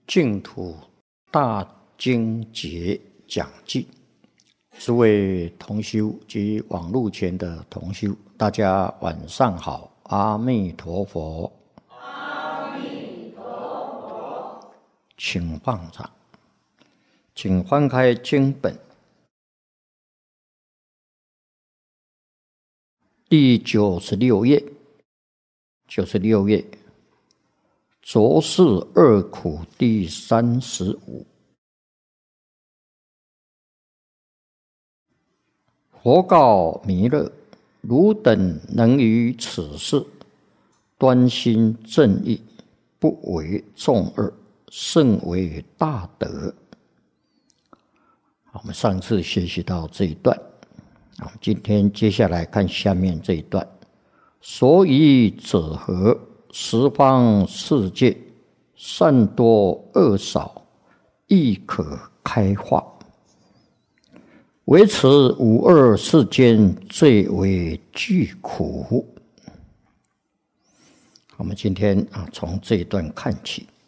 净土大经节讲记，诸位同修及网络前的同修，大家晚上好，阿弥陀佛。 阿弥陀佛。 请放掌，请翻开经本第96页，96页。浊世二苦第35。佛告弥勒：汝等能于此事端心正义，不为众恶，甚为大德。我们上次学习到这一段，今天接下来看下面这一段。所以者何？十方世界，善多恶少，亦可开化。唯此五恶世间最为巨苦。我们今天从这一段看起。